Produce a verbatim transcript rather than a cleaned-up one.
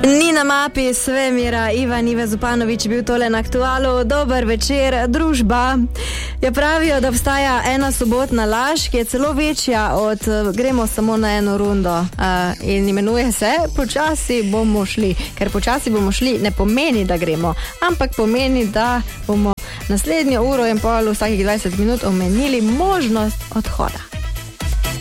Ni na mapi svemira, Ivan Ive Zupanović je bil tole na Aktualu. Dober večer, družba. Ja, pravijo, da obstaja ena sobotna laž, ki je celo večja od gremo samo na eno rundo uh, in imenuje se počasi bomo šli. Ker počasi bomo šli ne pomeni, da gremo, ampak pomeni, da bomo naslednjo uro in pol vsakih dvajset minut omenili možnost odhoda.